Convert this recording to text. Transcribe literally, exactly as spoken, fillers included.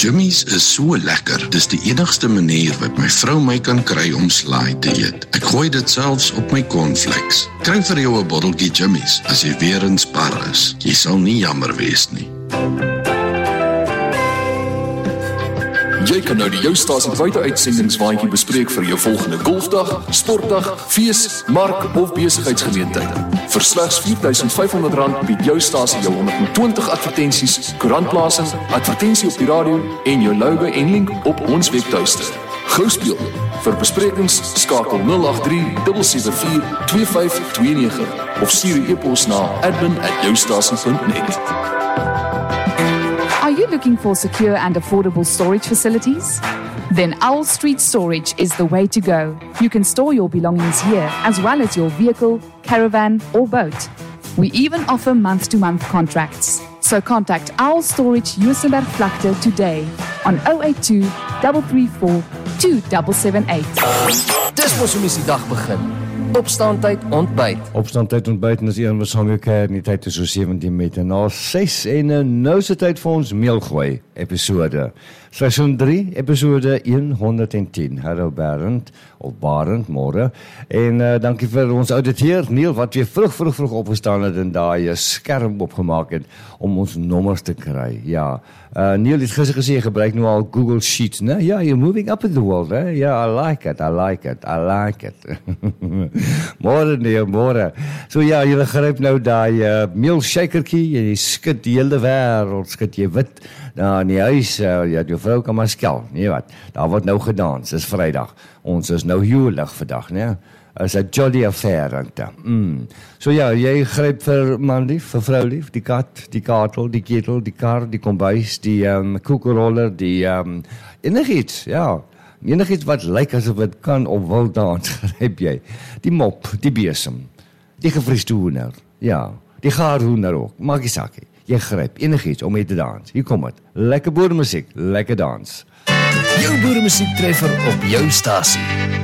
Jimmy's is so lekker. Dis die enigste manier wat my vrou my kan kry om slaai te eet. Ek gooi dit selfs op my cornflakes. Kry vir jou 'n botteltjie Jimmy's as jy weer in Spar is. Jy sal nie jammer wees nie. Jy kan nou die Jou Stasie buite-uitsendingswaandjie bespreek vir jou volgende golfdag, sportdag, fees, mark of besigheidsgeleentheid. Vir slegs vier duisend vyf honderd rand bied Jou Stasie jou honderd en twintig advertensies, koerantplasing, advertensie op die radio en jou logo en link op ons webtuiste. Gou speel. Vir besprekings skakel nul agt drie sewe sewe vier twee vyf twee nege of stuur 'n e-pos na admin at joustasie dot net. Are you looking for secure and affordable storage facilities? Then Owl Street Storage is the way to go. You can store your belongings here as well as your vehicle, caravan or boat. We even offer month-to-month contracts. So contact Owl Storage Juisenberg Vlakte today on zero eight two, three three four, two seven seven eight. Dis mos hoe mens die dag begin. Opstaantyd, ontbyt. Opstaantyd, ontbyt en as een wat saam jou keer, die tyd is so sewentien met en na ses en nou is die tyd vir ons meelgooi episode. Seisoen drie, episode honderdtien. Hallo Barend, of Barend, môre. En uh, dankie vir ons ouditeur, Neil, wat weer vroeg, vroeg, vroeg opgestaan het en daai skerm opgemaak het om ons nommers te kry. Ja, uh, Neil het gister gesê, gebruik nou al Google Sheets, né? Ja, you're moving up in the world, hè? Ja, I like it, I like it, I like it. Môre, Neil, môre. So ja, jy gryp nou daai uh, meelshakertjie, jy skud die hele wêreld, skud jy wit. Nou, in die huis, uh, ja, jou vrou kan maar skel, nie wat, daar word nou gedans, dis Vrydag, ons is nou huwelig vandag, ne, is 'n jolly affair, rante. Mm. So ja, jy gryp vir man lief, vir vrou lief, die kat, die katel, die ketel, die kar, die kombuis, die um, koekelroller, die um, enigiets, ja, enigiets wat lyk asof het kan of wil dans, gryp jy, die mop, die besem, die gevriesde hoender, ja, die gaarhoender ook, maak jy sakie. Jy gryp enigiets om mee te dans. Hier kom het. Lekker boeremusiek, lekker dans. Jou boeremusiek treffer op jou stasie.